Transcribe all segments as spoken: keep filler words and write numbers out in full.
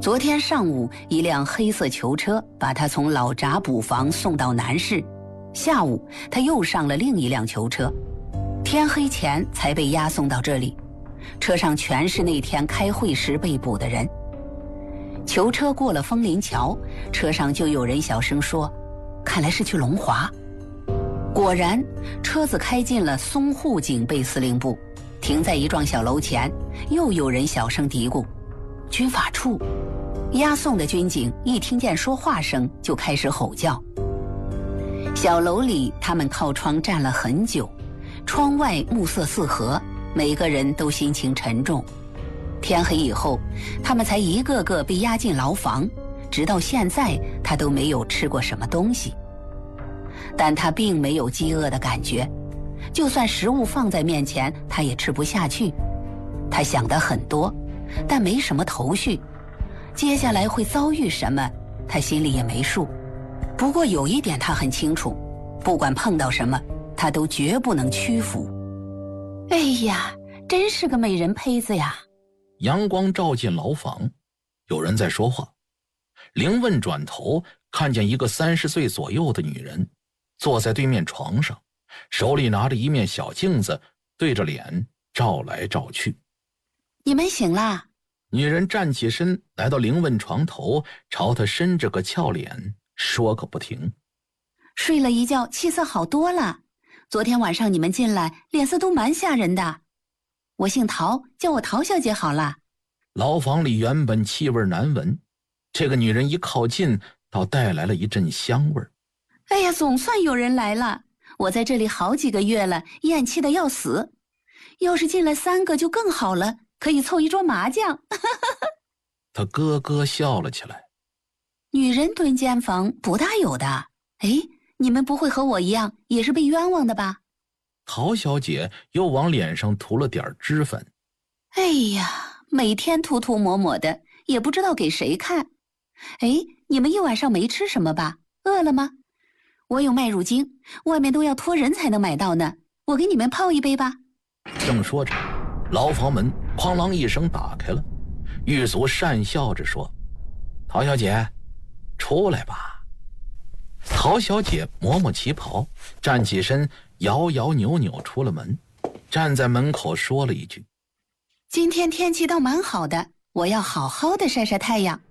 昨天上午，一辆黑色囚车把他从老闸捕房送到南市，下午他又上了另一辆囚车，天黑前才被押送到这里。车上全是那天开会时被捕的人。囚车过了枫林桥，车上就有人小声说：“看来是去龙华。”果然，车子开进了淞沪警备司令部，停在一幢小楼前，又有人小声嘀咕：“军法处。”押送的军警一听见说话声，就开始吼叫。小楼里，他们靠窗站了很久，窗外暮色四合，每个人都心情沉重。天黑以后，他们才一个个被押进牢房，直到现在，他都没有吃过什么东西。但他并没有饥饿的感觉，就算食物放在面前，他也吃不下去。他想得很多，但没什么头绪。接下来会遭遇什么，他心里也没数。不过有一点他很清楚，不管碰到什么，他都绝不能屈服。哎呀，真是个美人胚子呀！ 阳光照进牢房，有人在说话。凌问转头看见一个三十岁左右的女人坐在对面床上，手里拿着一面小镜子，对着脸照来照去。 你们醒啦？ 女人站起身，来到凌问床头，朝他伸着个俏脸，说个不停。 睡了一觉，气色好多了。昨天晚上你们进来，脸色都蛮吓人的。我姓陶，叫我陶小姐好了。 牢房里原本气味难闻，这个女人一靠近，倒带来了一阵香味儿。 哎呀，总算有人来了！我在这里好几个月了，厌气的要死。要是进来三个就更好了，可以凑一桌麻将。 他咯咯笑了起来。 女人蹲监房不大有的。哎，你们不会和我一样也是被冤枉的吧？ 陶小姐又往脸上涂了点脂粉。 哎呀，每天涂涂抹抹的，也不知道给谁看。哎，你们一晚上没吃什么吧？饿了吗？我有麦乳精，外面都要托人才能买到呢，我给你们泡一杯吧。 正说着，牢房门哐啷一声打开了，狱卒讪笑着说：“陶小姐，出来吧。”陶小姐抹抹旗袍，站起身，摇摇扭扭出了门，站在门口说了一句：“ 今天天气倒蛮好的，我要好好的晒晒太阳。”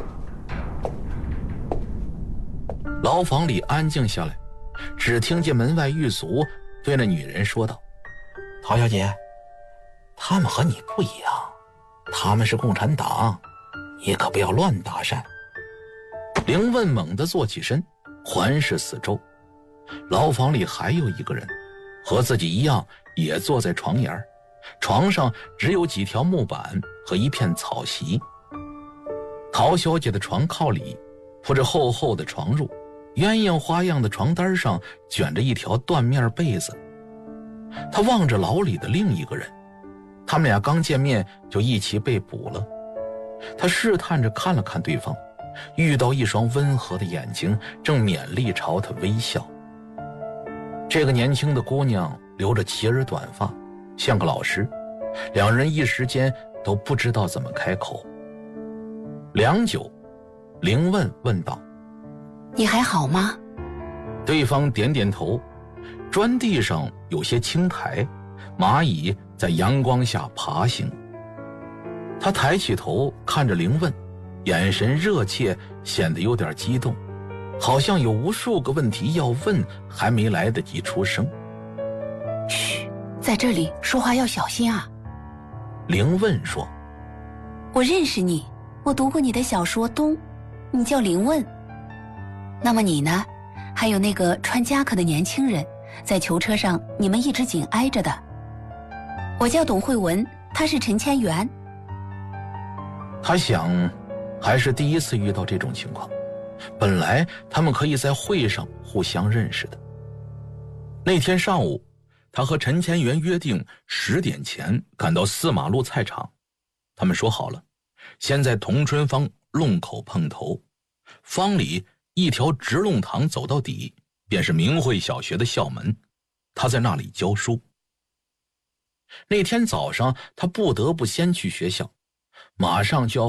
牢房里安静下来，只听见门外狱卒对那女人说道：“陶小姐，他们和你不一样，他们是共产党，你可不要乱搭讪。”凌问猛地坐起身，环视四周。牢房里还有一个人，和自己一样也坐在床沿，床上只有几条木板和一片草席。陶小姐的床靠里铺着厚厚的床褥，鸳鸯花样的床单上卷着一条缎面被子。他望着牢里的另一个人，他们俩刚见面就一起被捕了。他试探着看了看对方，遇到一双温和的眼睛正勉力朝他微笑。这个年轻的姑娘留着齐耳短发，像个老师，两人一时间都不知道怎么开口。良久，凌问问道：“ 你还好吗？” 对方点点头。砖地上有些青苔，蚂蚁在阳光下爬行。他抬起头看着凌问，眼神热切，显得有点激动，好像有无数个问题要问，还没来得及出声。 嘘，在这里说话要小心啊。 凌问说：“ 我认识你，我读过你的小说《冬》，你叫凌问。那么你呢？还有那个穿夹克的年轻人，在囚车上你们一直紧挨着的。我叫董慧文，他是陈千元。” 他想，还是第一次遇到这种情况，本来他们可以在会上互相认识的。那天上午，他和陈千元约定十点前赶到四马路菜场，他们说好了，先在同春坊弄口碰头，坊里一条直弄堂走到底，便是明慧小学的校门，他在那里教书。那天早上，他不得不先去学校，马上就要